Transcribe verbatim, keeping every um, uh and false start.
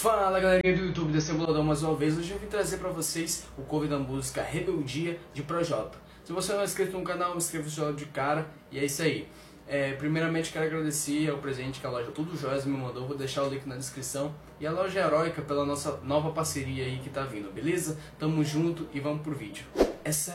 Fala galerinha do YouTube, desse Boladão mais uma vez. Hoje eu vim trazer pra vocês o cover da música Rebeldia de Projota. Se você não é inscrito no canal, inscreva-se logo de cara. E é isso aí. É, primeiramente quero agradecer ao presente que a loja Tudo Joias me mandou. Vou deixar o link na descrição. E a loja Heróica pela nossa nova parceria aí que tá vindo, beleza? Tamo junto e vamos pro vídeo. Essa